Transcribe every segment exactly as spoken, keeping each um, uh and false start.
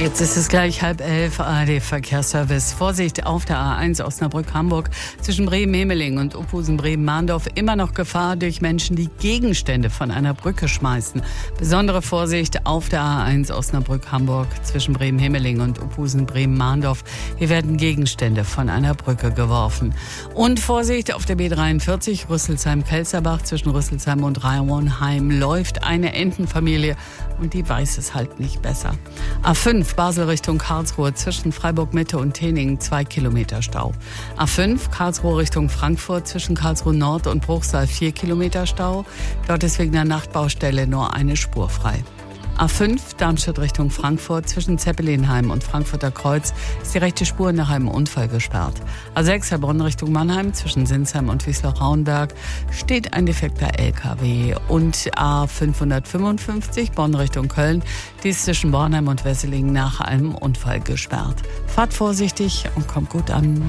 Jetzt ist es gleich halb elf, A R D-Verkehrsservice. Vorsicht auf der A eins Osnabrück-Hamburg zwischen Bremen-Memeling und Uphusen-Bremen-Mahndorf. Immer noch Gefahr durch Menschen, die Gegenstände von einer Brücke schmeißen. Besondere Vorsicht auf der A eins Osnabrück-Hamburg zwischen Bremen-Memeling und Uphusen-Bremen-Mahndorf. Hier werden Gegenstände von einer Brücke geworfen. Und Vorsicht auf der B dreiundvierzig Rüsselsheim-Kelzerbach zwischen Rüsselsheim und Rauenheim läuft eine Entenfamilie und die weiß es halt nicht besser. A fünf Basel Richtung Karlsruhe zwischen Freiburg-Mitte und Teningen zwei Kilometer Stau. A fünf Karlsruhe Richtung Frankfurt zwischen Karlsruhe Nord und Bruchsal vier Kilometer Stau. Dort ist wegen der Nachtbaustelle nur eine Spur frei. A fünf Darmstadt Richtung Frankfurt zwischen Zeppelinheim und Frankfurter Kreuz ist die rechte Spur nach einem Unfall gesperrt. A sechs Heilbronn Richtung Mannheim zwischen Sinsheim und Wiesloch-Rauenberg steht ein defekter L K W. Und A fünfhundertfünfundfünfzig Bonn Richtung Köln, die ist zwischen Bornheim und Wesseling nach einem Unfall gesperrt. Fahrt vorsichtig und kommt gut an.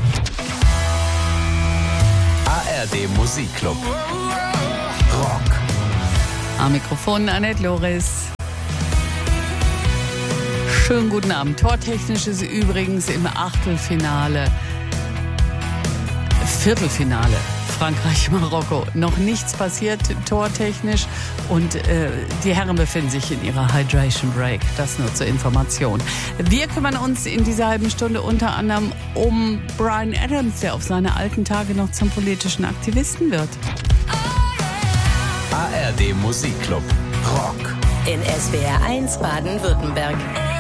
A R D Musikclub Rock. Am Mikrofon Annette Loris. Schönen guten Abend. Tortechnisch ist übrigens im Achtelfinale, Viertelfinale Frankreich-Marokko noch nichts passiert, tortechnisch. Und äh, die Herren befinden sich in ihrer Hydration Break. Das nur zur Information. Wir kümmern uns in dieser halben Stunde unter anderem um Bryan Adams, der auf seine alten Tage noch zum politischen Aktivisten wird. A R D Musikclub Rock. In S W R eins Baden-Württemberg.